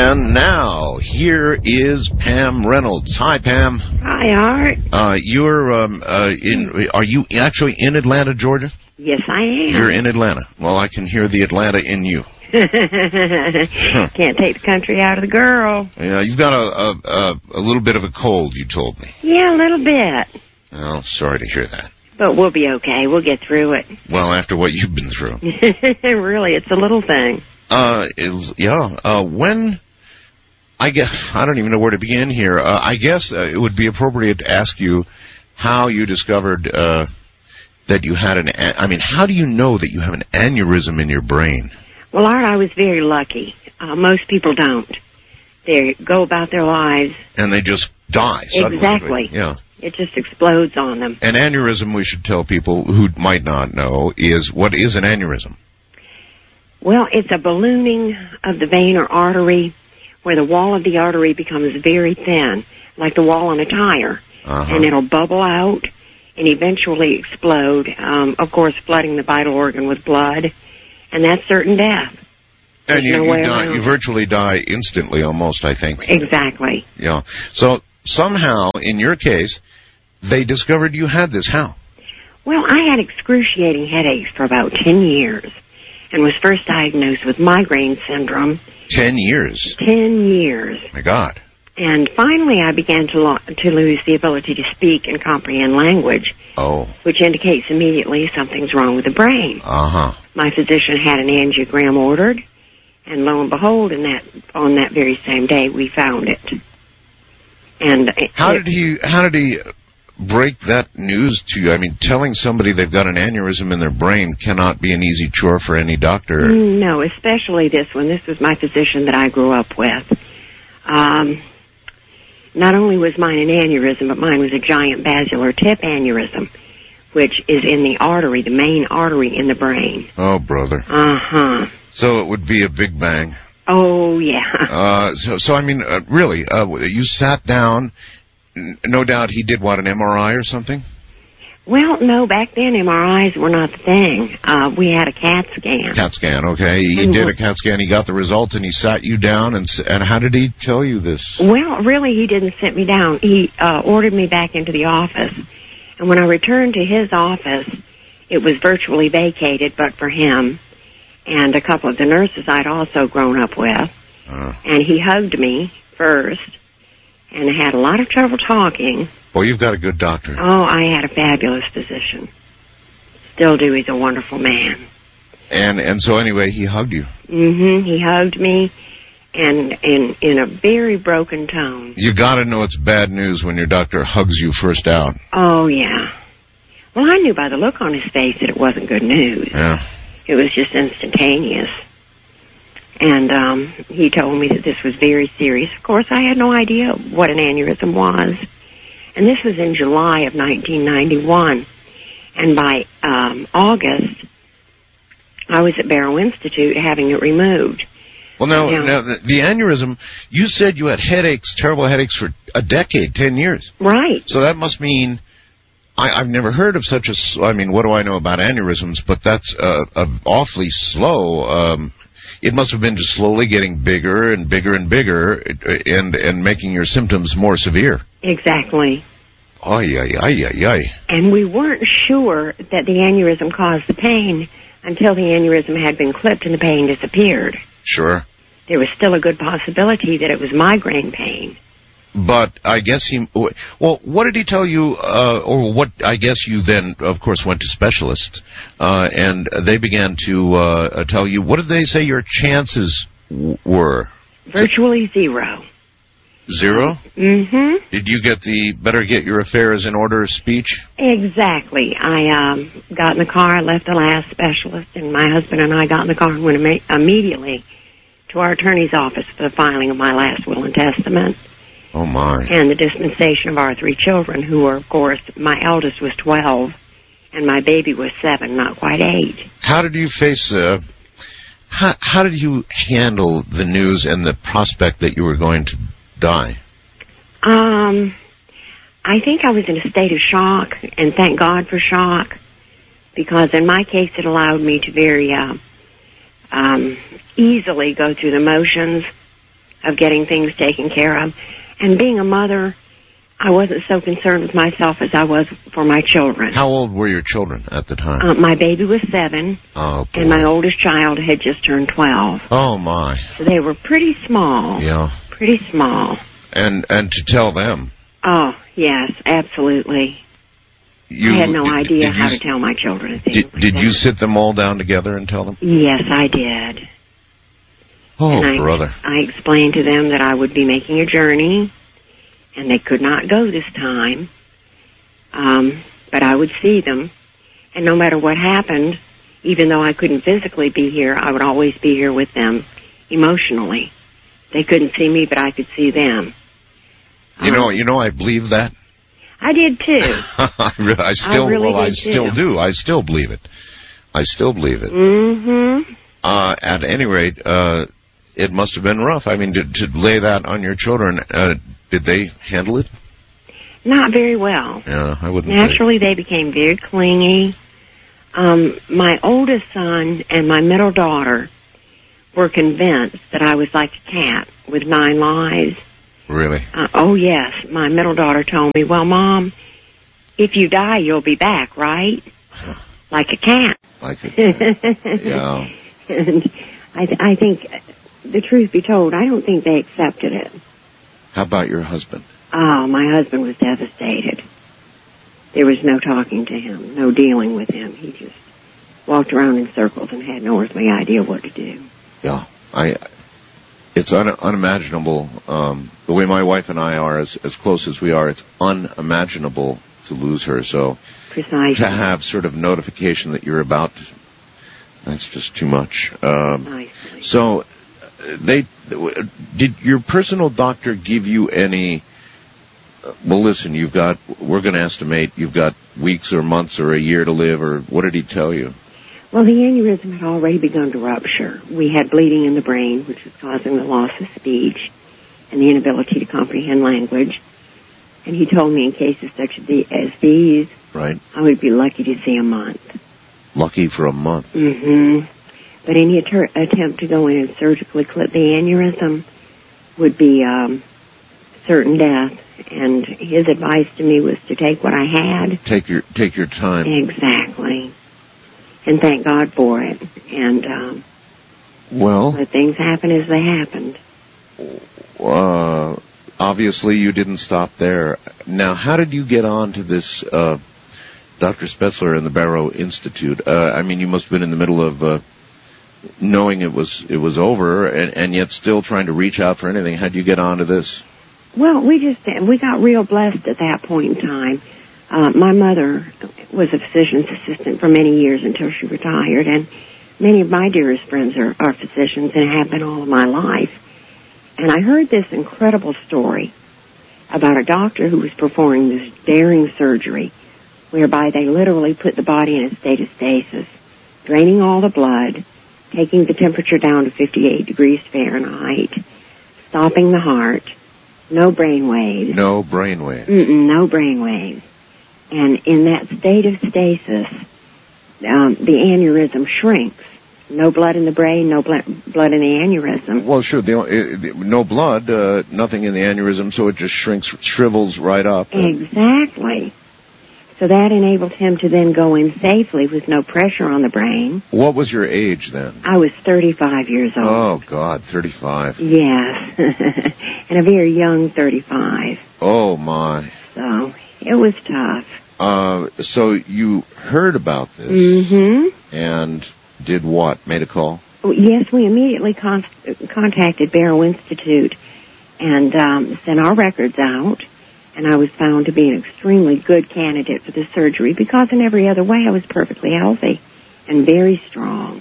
And now, here is Pam Reynolds. Hi, Pam. Hi, Art. Are you actually in Atlanta, Georgia? Yes, I am. You're in Atlanta. Well, I can hear the Atlanta in you. Can't take the country out of the girl. Yeah, you've got a little bit of a cold, you told me. Yeah, a little bit. Oh, sorry to hear that. But we'll be okay. We'll get through it. Well, after what you've been through. Really, it's a little thing. When, I guess, I don't even know where to begin here. I guess it would be appropriate to ask you how you discovered that you had how do you know that you have an aneurysm in your brain? Well, Art, I was very lucky. Most people don't. They go about their lives. And they just die suddenly. Exactly. Yeah. It just explodes on them. An aneurysm, we should tell people who might not know, what is an aneurysm? Well, it's a ballooning of the vein or artery where the wall of the artery becomes very thin, like the wall on a tire. And it'll bubble out and eventually explode, of course, flooding the vital organ with blood. And that's certain death. And you virtually die instantly almost, I think. Exactly. Yeah. So somehow, in your case, they discovered you had this. How? Well, I had excruciating headaches for about 10 years and was first diagnosed with migraine syndrome. 10 years? 10 years. My God. And finally, I began to lose the ability to speak and comprehend language. Oh. Which indicates immediately something's wrong with the brain. My physician had an angiogram ordered, and lo and behold, on that very same day, we found it. And how did he break that news to you? I mean, telling somebody they've got an aneurysm in their brain cannot be an easy chore for any doctor. No, especially this one. This was my physician that I grew up with. Not only was mine an aneurysm, but mine was a giant basilar tip aneurysm, which is in the artery, the main artery in the brain. Oh, brother. So it would be a big bang. Oh, yeah. So I mean, really, you sat down. No doubt he did, what, an MRI or something? Well, no, back then MRIs were not the thing. We had a CAT scan. CAT scan, okay. He did a CAT scan, he got the results, and he sat you down, and how did he tell you this? Well, really, he didn't sit me down. He ordered me back into the office, and when I returned to his office, it was virtually vacated, but for him and a couple of the nurses I'd also grown up with. And he hugged me first, and had a lot of trouble talking. Well, you've got a good doctor. Oh, I had a fabulous physician. Still do. He's a wonderful man. And so anyway, he hugged you. He hugged me, and in a very broken tone. You got to know it's bad news when your doctor hugs you first out. Oh, yeah. Well, I knew by the look on his face that it wasn't good news. Yeah. It was just instantaneous. And he told me that this was very serious. Of course, I had no idea what an aneurysm was. And this was in July of 1991. And by August, I was at Barrow Institute having it removed. Well, now the aneurysm, you said you had headaches, terrible headaches for a decade, 10 years. Right. So that must mean, I've never heard of such a, what do I know about aneurysms, but that's awfully slow. It must have been just slowly getting bigger and bigger and bigger and making your symptoms more severe. Exactly. Ay. And we weren't sure that the aneurysm caused the pain until the aneurysm had been clipped and the pain disappeared. Sure. There was still a good possibility that it was migraine pain. But I guess what did he tell you, or what, I guess you then, of course, went to specialists, and they began to tell you, what did they say your chances were? Virtually zero. Zero? Mm-hmm. Did you get the better get your affairs in order speech? Exactly. I got in the car, I left the last specialist, and my husband and I got in the car and went immediately to our attorney's office for the filing of my last will and testament. Oh, my. And the dispensation of our 3 children, who were, of course, my eldest was 12, and my baby was 7, not quite 8. How did you face, how did you handle the news and the prospect that you were going to die? I think I was in a state of shock, and thank God for shock, because in my case it allowed me to very easily go through the motions of getting things taken care of. And being a mother, I wasn't so concerned with myself as I was for my children. How old were your children at the time? My baby was 7, oh, boy. and my oldest child had just turned 12. Oh, my. So they were pretty small. Yeah. Pretty small. And to tell them. Oh, yes, absolutely. I had no idea how to tell my children. Did you sit them all down together and tell them? Yes, I did. Oh, brother. I explained to them that I would be making a journey, and they could not go this time, but I would see them. And no matter what happened, even though I couldn't physically be here, I would always be here with them emotionally. They couldn't see me, but I could see them. You know, I believe that. I did too. I still do. I still believe it. I still believe it. Mm-hmm. At any rate, it must have been rough. I mean, to lay that on your children, did they handle it? Not very well. Yeah, I wouldn't. Naturally, they became very clingy. My oldest son and my middle daughter were convinced that I was like a cat with 9 lives. Really? Oh, yes. My middle daughter told me, well, Mom, if you die, you'll be back, right? Like a cat. Like a cat. Yeah. And I think, the truth be told, I don't think they accepted it. How about your husband? Oh, my husband was devastated. There was no talking to him, no dealing with him. He just walked around in circles and had no earthly idea what to do. Yeah. It's unimaginable. The way my wife and I are, as close as we are, it's unimaginable to lose her. So precisely. To have sort of notification that you're about, that's just too much. Precisely. So did your personal doctor give you any, well, listen, we're going to estimate you've got weeks or months or a year to live, or what did he tell you? Well, the aneurysm had already begun to rupture. We had bleeding in the brain, which was causing the loss of speech and the inability to comprehend language. And he told me in cases such as these, right, I would be lucky to see a month. Lucky for a month? Mm-hmm. But any attempt to go in and surgically clip the aneurysm would be certain death. And his advice to me was to take what I had. Take your time. Exactly. And thank God for it. And let things happen as they happened. Obviously, you didn't stop there. Now, how did you get on to this, Dr. Spetzler and the Barrow Institute? I mean, you must have been in the middle of knowing it was over, and yet still trying to reach out for anything. How'd you get on to this? Well, we got real blessed at that point in time. My mother was a physician's assistant for many years until she retired, and many of my dearest friends are physicians and have been all of my life. And I heard this incredible story about a doctor who was performing this daring surgery whereby they literally put the body in a state of stasis, draining all the blood, taking the temperature down to 58 degrees Fahrenheit, stopping the heart, no brain waves. No brain waves. No brain waves. And in that state of stasis, the aneurysm shrinks. No blood in the brain, no blood in the aneurysm. Well, sure, no blood, nothing in the aneurysm, so it just shrivels right up. Exactly. So that enabled him to then go in safely with no pressure on the brain. What was your age then? I was 35 years old. Oh, God, 35. Yes. And a very young 35. Oh, my. So it was tough. So you heard about this. Mm-hmm. And did what? Made a call? Yes, we immediately contacted Barrow Institute and sent our records out. And I was found to be an extremely good candidate for the surgery because in every other way I was perfectly healthy and very strong.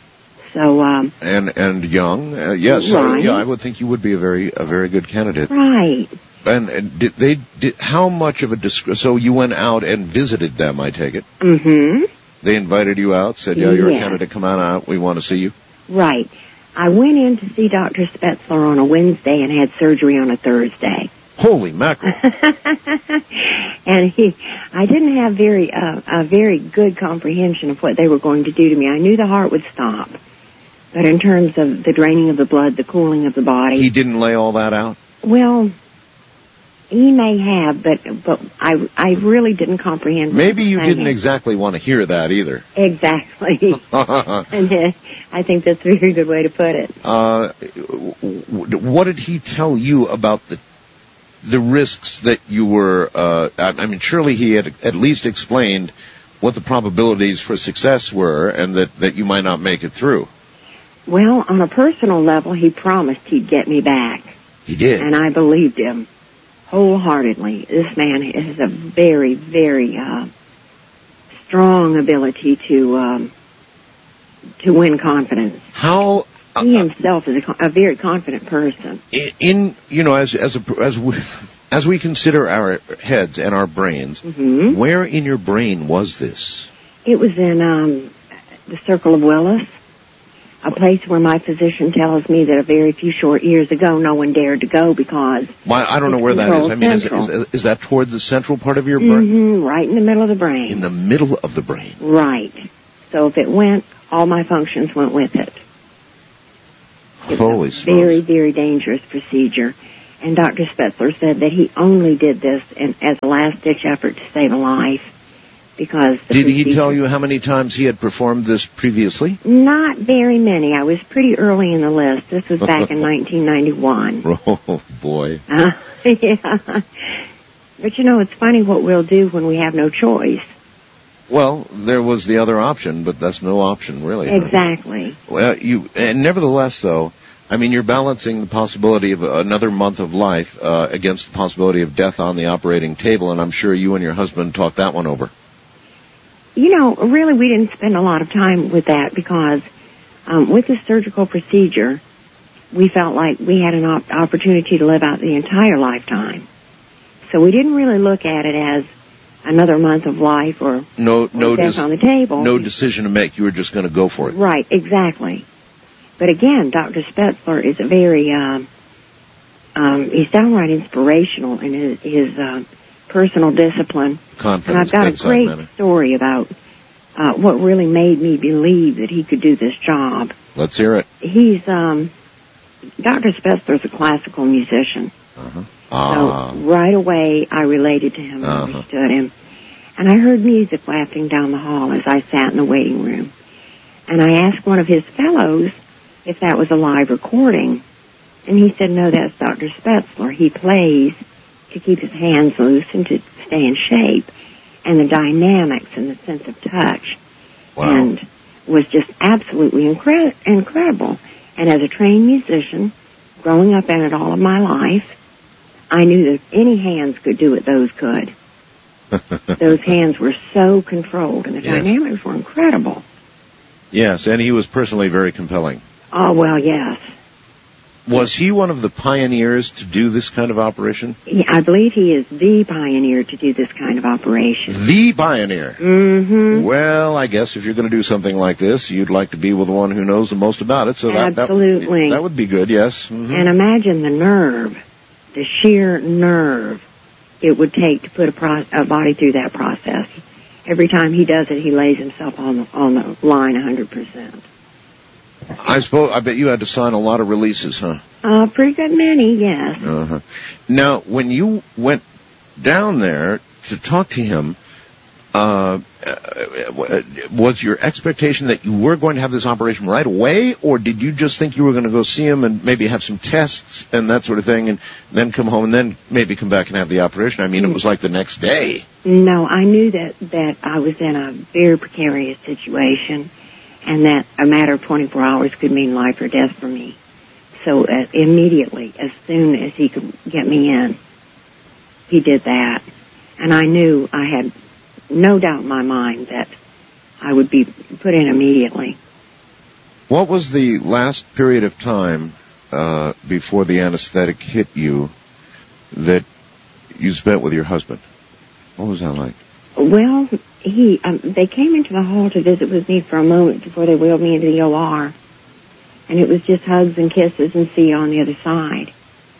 So and young, yes, right. Yeah, I would think you would be a very good candidate. Right. And did how much of a so you went out and visited them? I take it. Mm-hmm. They invited you out, said, "Yeah, you're a candidate. Come on out. We want to see you." Right. I went in to see Dr. Spetzler on a Wednesday and had surgery on a Thursday. Holy mackerel! And I didn't have a very good comprehension of what they were going to do to me. I knew the heart would stop, But in terms of the draining of the blood, the cooling of the body... He didn't lay all that out? Well, he may have, but I really didn't comprehend. Maybe you didn't exactly want to hear that either. Exactly. And I think that's a very good way to put it. What did he tell you about the risks that you were... I mean, surely he had at least explained what the probabilities for success were and that you might not make it through. Well, on a personal level, he promised he'd get me back. He did? And I believed him wholeheartedly. This man has a very, very strong ability to win confidence. How... He himself is a very confident person. As we consider our heads and our brains, where in your brain was this? It was in the Circle of Willis, a place where my physician tells me that a very few short years ago no one dared to go because... Well, I don't know where that is. I mean, is that toward the central part of your brain? Right in the middle of the brain. In the middle of the brain. Right. So if it went, all my functions went with it. Holy smokes. Very, very dangerous procedure. And Dr. Spetzler said that he only did this as a last-ditch effort to save a life because... Did he tell you how many times he had performed this previously? Not very many. I was pretty early in the list. This was back in 1991. Oh, boy. Yeah. But, it's funny what we'll do when we have no choice. Well, there was the other option, but that's no option, really. Exactly. Well, and nevertheless, though, I mean, you're balancing the possibility of another month of life against the possibility of death on the operating table, and I'm sure you and your husband talked that one over. Really, we didn't spend a lot of time with that because with the surgical procedure, we felt like we had an opportunity to live out the entire lifetime. So we didn't really look at it as another month of life or death on the table. No decision to make. You were just going to go for it. Right, exactly. But again, Dr. Spetzler is a very, he's downright inspirational in his personal discipline. Confidence. And I've got a great story about what really made me believe that he could do this job. Let's hear it. He's, Dr. Spetzler's a classical musician. So right away I related to him and understood him. And I heard music wafting down the hall as I sat in the waiting room. And I asked one of his fellows if that was a live recording. And he said, no, that's Dr. Spetzler. He plays to keep his hands loose and to stay in shape. And the dynamics and the sense of touch. Wow. And was just absolutely incredible. And as a trained musician, growing up in it all of my life, I knew that any hands could do what those could. Those hands were so controlled, and the dynamics were incredible. Yes, and he was personally very compelling. Oh, well, yes. Was he one of the pioneers to do this kind of operation? I believe he is the pioneer to do this kind of operation. The pioneer? Mm-hmm. Well, I guess if you're going to do something like this, you'd like to be with the one who knows the most about it. So absolutely. That would be good, yes. Mm-hmm. And imagine the nerve, the sheer nerve it would take to put a body through that process. Every time he does it, he lays himself on the line 100%. I bet you had to sign a lot of releases, huh? Pretty good many, yes. Uh-huh. Now, when you went down there to talk to him, was your expectation that you were going to have this operation right away, or did you just think you were going to go see him and maybe have some tests and that sort of thing, and then come home and then maybe come back and have the operation? I mean, it was like the next day. No, I knew that I was in a very precarious situation, and that a matter of 24 hours could mean life or death for me. So immediately, as soon as he could get me in, he did that. And I knew I had no doubt in my mind that I would be put in immediately. What was the last period of time before the anesthetic hit you that you spent with your husband? What was that like? Well, they came into the hall to visit with me for a moment before they wheeled me into the OR. And it was just hugs and kisses and see you on the other side.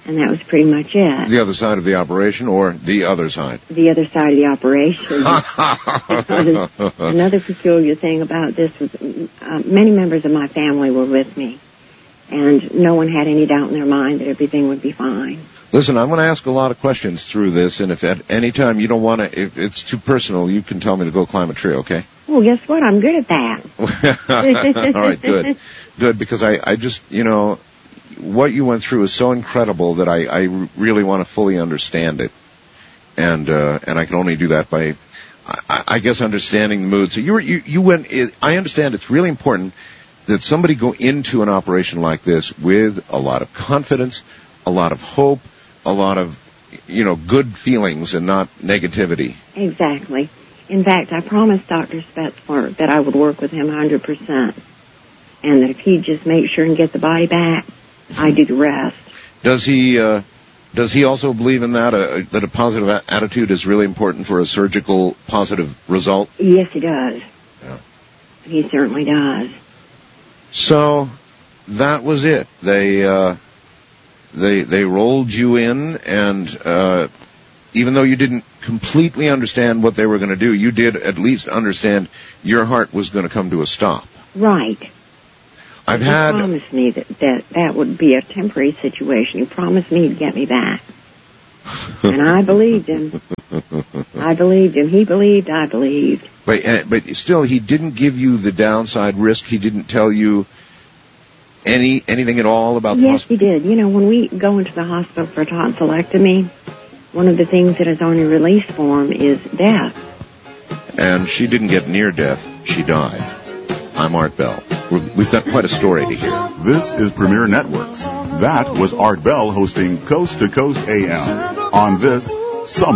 And that was pretty much it. The other side of the operation, or the other side? The other side of the operation. Another peculiar thing about this was many members of my family were with me, and no one had any doubt in their mind that everything would be fine. Listen, I'm going to ask a lot of questions through this, and if at any time you don't want to, if it's too personal, you can tell me to go climb a tree, okay? Well, guess what? I'm good at that. All right, good. Good, because I just, what you went through is so incredible that I really want to fully understand it. And I can only do that by, I guess, understanding the mood. So you went, I understand it's really important that somebody go into an operation like this with a lot of confidence, a lot of hope, a lot of, good feelings and not negativity. Exactly. In fact, I promised Dr. Spetzler that I would work with him 100%. And that if he'd just make sure and get the body back, I'd do the rest. Does he also believe in that, that a positive attitude is really important for a surgical positive result? Yes, he does. Yeah. He certainly does. So, that was it. They rolled you in, and even though you didn't completely understand what they were going to do, you did at least understand your heart was going to come to a stop. Right. He promised me that would be a temporary situation. He promised me he'd get me back. And I believed him. I believed him. He believed, I believed. But still, he didn't give you the downside risk. He didn't tell you anything at all about the hospital? Yes, he did. When we go into the hospital for tonsillectomy, one of the things that is on your release form is death. And she didn't get near death. She died. I'm Art Bell. We've got quite a story to hear. This is Premier Networks. That was Art Bell hosting Coast to Coast AM on this summer.